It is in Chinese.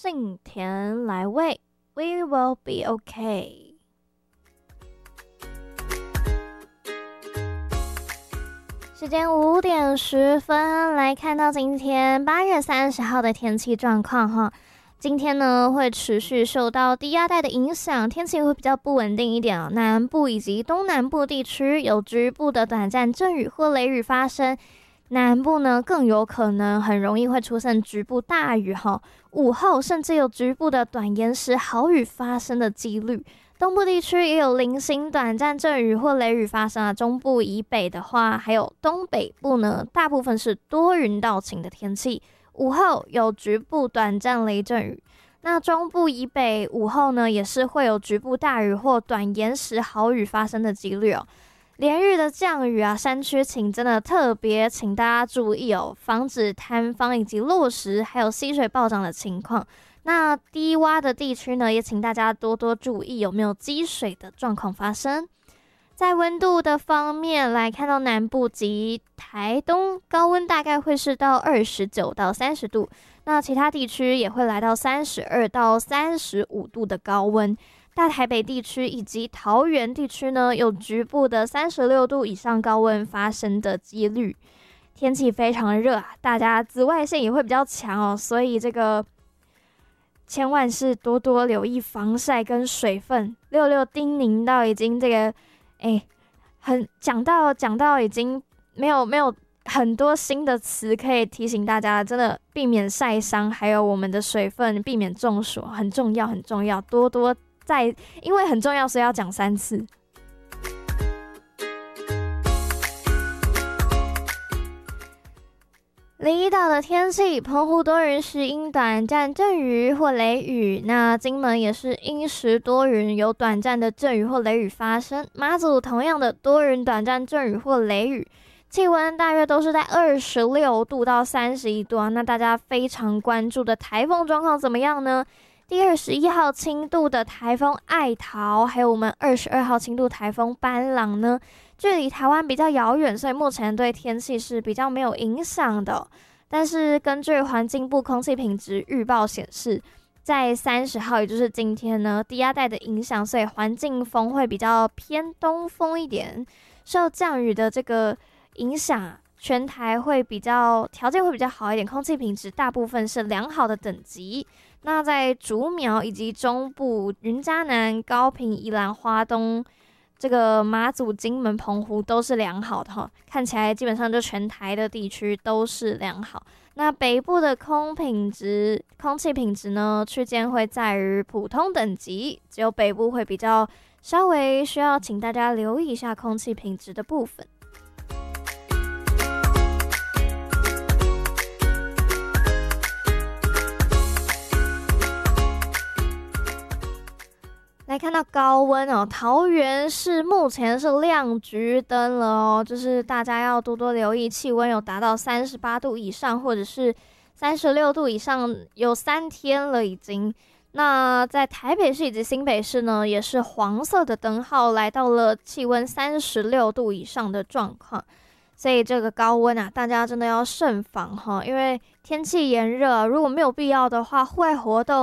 幸田来未 We will be okay。 时间5点10分，来看到今天8月30号的天气状况哈。今天呢会持续受到低压带的影响，天气会比较不稳定一点南部以及东南部地区有局部的短暂阵雨或雷雨发生，南部呢更有可能很容易会出现局部大雨午后甚至有局部的短延时豪雨发生的几率。东部地区也有零星短暂阵雨或雷雨发生中部以北的话，还有东北部呢，大部分是多云到晴的天气，午后有局部短暂雷阵雨。那中部以北午后呢，也是会有局部大雨或短延时豪雨发生的几率连日的降雨山区请真的特别请大家注意防止坍方以及落石还有溪水暴涨的情况。那低洼的地区呢，也请大家多多注意有没有积水的状况发生。在温度的方面来看到南部及台东高温大概会是到29到30度，那其他地区也会来到32到35度的高温。大台北地区以及桃园地区呢，有局部的36度以上高温发生的几率。天气非常热大家紫外线也会比较强所以这个千万是多多留意防晒跟水分。66叮咛到已经这个讲到已经没有很多新的词可以提醒大家，真的避免晒伤，还有我们的水分，避免中暑，很重要很重要，多多因为很重要所以要讲3次。离岛的天气，澎湖多云时阴短暂阵雨或雷雨，那金门也是阴时多云，有短暂的阵雨或雷雨发生。马祖同样的多云短暂阵雨或雷雨，气温大约都是在26度到31度那大家非常关注的台风状况怎么样呢？第21号轻度的台风爱桃，还有我们22号轻度台风班朗呢，距离台湾比较遥远，所以目前对天气是比较没有影响的。但是根据环境部空气品质预报显示，在30号也就是今天呢，低压带的影响，所以环境风会比较偏东风一点，受降雨的这个影响全台会比较条件会比较好一点，空气品质大部分是良好的等级。那在竹苗以及中部云嘉南、高屏、宜兰、花东这个马祖、金门、澎湖都是良好的看起来基本上就全台的地区都是良好。那北部的空气品质呢，区间会在于普通等级，只有北部会比较稍微需要请大家留意一下空气品质的部分。来看到高温桃园市目前是亮橘灯了就是大家要多多留意气温有达到38度以上或者是36度以上，有3天了已经。那在台北市以及新北市呢，也是黄色的灯号，来到了气温36度以上的状况。所以这个高温大家真的要慎防因为天气炎热如果没有必要的话，户外活动